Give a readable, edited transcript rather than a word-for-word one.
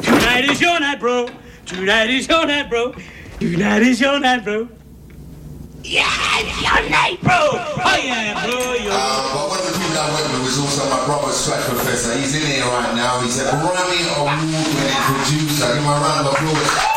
Tonight is your night, bro. Tonight is your night, bro. Tonight is your night, bro. Yeah, it's your night, bro. Oh yeah, bro. But one of the people I went with was also my brother, Scratch Professor. He's in here right now. He's a Grammy award-winning producer. Give him a round of applause.